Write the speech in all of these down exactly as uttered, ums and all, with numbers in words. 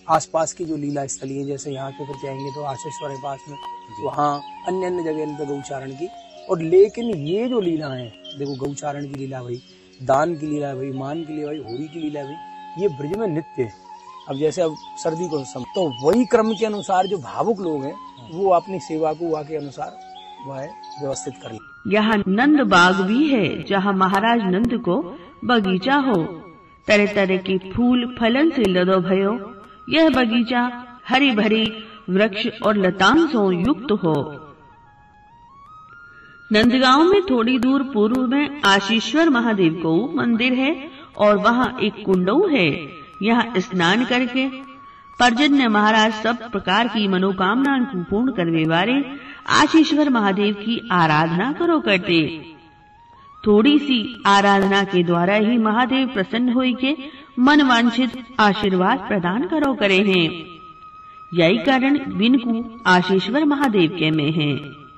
आसपास की जो लीला स्थली है, जैसे यहाँ के फिर जाएंगे तो आशेश्वर है पास में, वहाँ अन्य अन्य जगह पे गौचारण की। और लेकिन ये जो लीला है, देखो गौचारण की लीला भाई, दान की लीला भाई, मान की लीला भाई, होरी की लीला भाई, ये ब्रज में नित्य है। अब जैसे अब सर्दी को सम, तो वही क्रम के अनुसार जो भावुक लोग हैं वो अपनी सेवा को वहाँ के अनुसार वह व्यवस्थित कर ले। यहाँ नंद बाग भी है, जहाँ महाराज नंद को बगीचा हो, तरह तरह के फूल फलन से लदो भयो। यह बगीचा हरी भरी वृक्ष और लताओं से युक्त हो। नंदगांव में थोड़ी दूर पूर्व में आशीश्वर महादेव को मंदिर है और वहाँ एक कुंडऊ है। यहाँ स्नान करके पर्जन्य महाराज सब प्रकार की मनोकामनाएं को पूर्ण करने वाले आशीश्वर महादेव की आराधना करो करते। थोड़ी सी आराधना के द्वारा ही महादेव प्रसन्न होई के मन वांछित आशीर्वाद प्रदान करो करे हैं। यही कारण बिनको आशीश्वर महादेव के में है।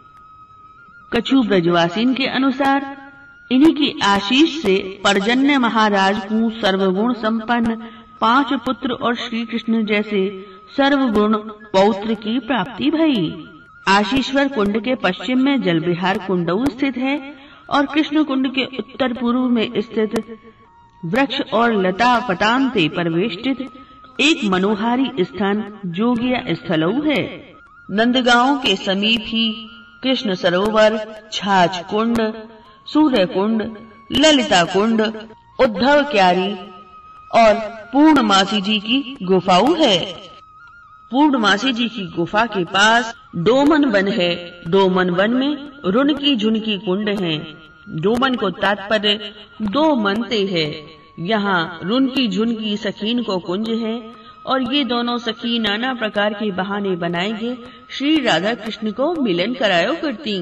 कछु ब्रजवासीन के अनुसार इन्हीं की आशीष से पर्जन्य महाराज को सर्वगुण संपन्न पांच पुत्र और श्री कृष्ण जैसे सर्वगुण पौत्र की प्राप्ति भई। आशीश्वर कुंड के पश्चिम में जल विहार कुंडऊ स्थित है और कृष्ण कुंड के उत्तर पूर्व में स्थित वृक्ष और लता पटांते परवेष्टित एक मनोहारी स्थान जोगिया स्थलऊ है। नंदगांव के समीप ही कृष्ण सरोवर, छाछ कुंड, सूर्य कुंड, ललिता कुंड, उद्धव क्यारी और पूर्णमासी जी की गुफाओं है। पूर्णमासी जी की गुफा के पास डोमन वन है। डोमन वन में रुनकी झुनकी कुंड है। डोमन को तात्पर्य दो मनते है। यहाँ रुनकी झुनकी सखीन को कुंज है और ये दोनों सखी नाना प्रकार के बहाने बनाएंगे श्री राधा कृष्ण को मिलन करायो करती।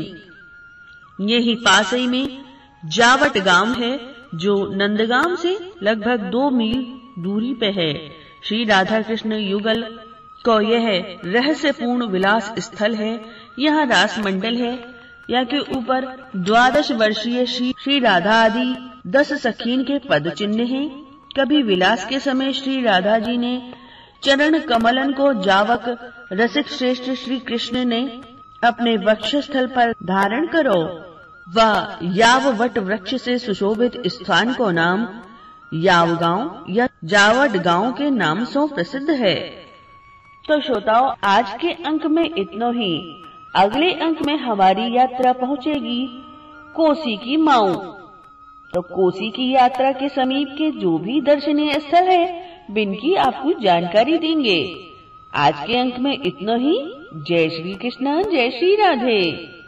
यही पास ही में जावट गांव है जो नंदगांव से लगभग दो मील दूरी पे है। श्री राधा कृष्ण युगल को यह रहस्यपूर्ण विलास स्थल है। यहाँ रास मंडल है। यहाँ के ऊपर द्वादश वर्षीय श्री श्री राधा आदि दस सखीन के पद चिन्ह हैं। कभी विलास के समय श्री राधा जी ने चरण कमलन को जावक रसिक श्रेष्ठ श्री कृष्ण ने अपने वक्षस्थल पर धारण करो। वह याव वट वृक्ष से सुशोभित स्थान को नाम याव गांव या जावट गांव के नाम से प्रसिद्ध है। तो श्रोताओं, आज के अंक में इतना ही। अगले अंक में हमारी यात्रा पहुंचेगी कोसी की माऊ। तो कोसी की यात्रा के समीप के जो भी दर्शनीय स्थल है, बिनकी आपको जानकारी देंगे। आज के अंक में इतना ही। जय श्री कृष्ण, जय श्री राधे।